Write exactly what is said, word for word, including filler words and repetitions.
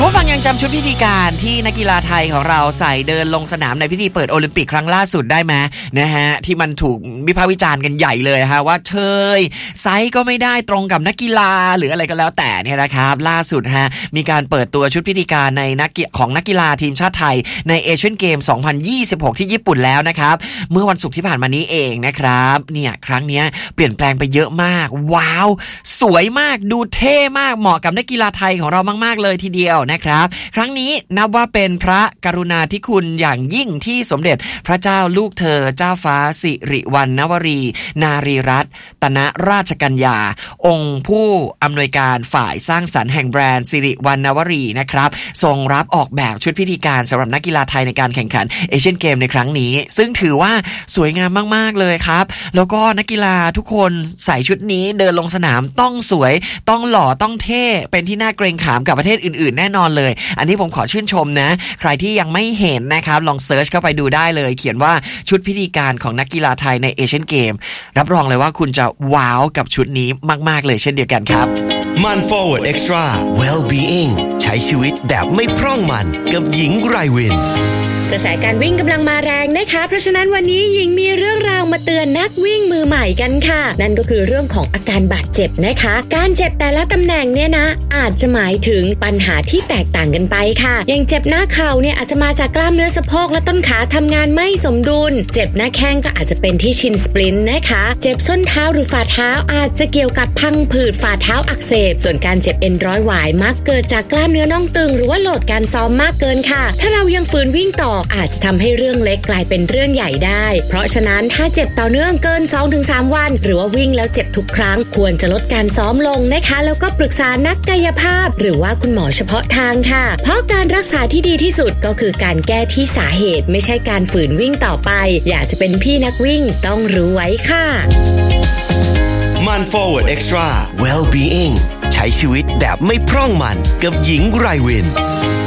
ผู้ฟังยังจำชุดพิธีการที่นักกีฬาไทยของเราใส่เดินลงสนามในพิธีเปิดโอลิมปิกครั้งล่าสุดได้ไหมนะฮะที่มันถูกวิพากษ์วิจารณ์กันใหญ่เลยฮะว่าเชยไซส์ก็ไม่ได้ตรงกับนักกีฬาหรืออะไรก็แล้วแต่เนี่ยนะครับล่าสุดฮะมีการเปิดตัวชุดพิธีการในนักของนักกีฬาทีมชาติไทยในเอเชียนเกมสองพันยี่สิบหกที่ญี่ปุ่นแล้วนะครับเมื่อวันศุกร์ที่ผ่านมานี้เองนะครับเนี่ยครั้งนี้เปลี่ยนแปลงไปเยอะมากว้าวสวยมากดูเท่มากเหมาะกับนักกีฬาไทยของเรามากๆเลยทีเดียวนะครับครั้งนี้นับว่าเป็นพระกรุณาธิคุณอย่างยิ่งที่สมเด็จพระเจ้าลูกเธอเจ้าฟ้าสิริวัณณวรีนารีรัตนราชกัญญาองค์ผู้อำนวยการฝ่ายสร้างสรรค์แห่งแบรนด์สิริวัณณวรีนะครับทรงรับออกแบบชุดพิธีการสำหรับนักกีฬาไทยในการแข่งขันเอเชียนเกมในครั้งนี้ซึ่งถือว่าสวยงามมากๆเลยครับแล้วก็นักกีฬาทุกคนใส่ชุดนี้เดินลงสนามต้องสวยต้องหล่อต้องเท่เป็นที่น่าเกรงขามกับประเทศอื่นๆแน่นอนเลยอันนี้ผมขอชื่นชมนะใครที่ยังไม่เห็นนะครับลองเซิร์ชเข้าไปดูได้เลยเขียนว่าชุดพิธีการของนักกีฬาไทยในเอเชียนเกมรับรองเลยว่าคุณจะว้าวกับชุดนี้มากๆเลยเช่นเดียวกันครับมัน Forward Extra Well-being ใช้ชีวิตแบบไม่พร่องมันกับหญิงไรวินกระแสการวิ่งกำลังมาแรงนะคะเพราะฉะนั้นวันนี้หญิงมีเรื่องราวมาเตือนนักวิ่งมือใหม่กันค่ะนั่นก็คือเรื่องของอาการบาดเจ็บนะคะการเจ็บแต่ละตำแหน่งเนี่ยนะอาจจะหมายถึงปัญหาที่แตกต่างกันไปค่ะอย่างเจ็บหน้าเข่าเนี่ยอาจจะมาจากกล้ามเนื้อสะโพกและต้นขาทำงานไม่สมดุลเจ็บหน้าแข้งก็อาจจะเป็นที่ชินสปลินต์นะคะเจ็บส้นเท้าหรือฝ่าเท้าอาจจะเกี่ยวกับพังผืดฝ่าเท้าอักเสบส่วนการเจ็บเอ็นร้อยหวายมักเกิดจากกล้ามเนื้อน่องตึงหรือว่าโหลดการซ้อมมากเกินค่ะถ้าเรายังฝืนวิ่งต่ออาจจะทำให้เรื่องเล็กกลายเป็นเรื่องใหญ่ได้เพราะฉะนั้นถ้าเจ็บต่อเนื่องเกิน สองถึงสาม วันหรือว่าวิ่งแล้วเจ็บทุกครั้งควรจะลดการซ้อมลงนะคะแล้วก็ปรึกษานักกายภาพหรือว่าคุณหมอเฉพาะทางค่ะเพราะการรักษาที่ดีที่สุดก็คือการแก้ที่สาเหตุไม่ใช่การฝืนวิ่งต่อไปอยากจะเป็นพี่นักวิ่งต้องรู้ไว้ค่ะมัน Forward Extra Well-being ใช้ชีวิตแบบไม่พร่องมันกับหญิงไรวิน